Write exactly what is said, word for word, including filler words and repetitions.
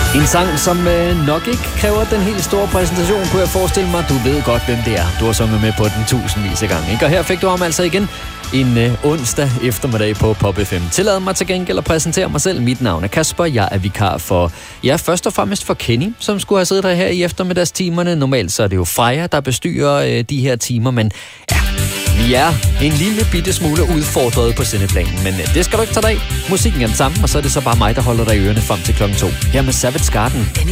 En sang, som øh, nok ikke kræver den helt store præsentation, kunne jeg forestille mig. Du ved godt, hvem det er. Du har sunget med på den tusindvis af gange, ikke? Og her fik du om altså igen en øh, onsdag eftermiddag på Pop F M. Tillad mig til gengæld at præsentere mig selv. Mit navn er Kasper. Jeg er vikar for, ja, først og fremmest for Kenny, som skulle have siddet der her i eftermiddagstimerne. Normalt så er det jo Freja, der bestyrer øh, de her timer, men ja, vi er en lille bitte smule udfordret på sendeplanen, men det skal du ikke tage dig af. Musikken er den samme, og så er det så bare mig, der holder dig i ørerne frem til klokken to. Her med Savage Garden.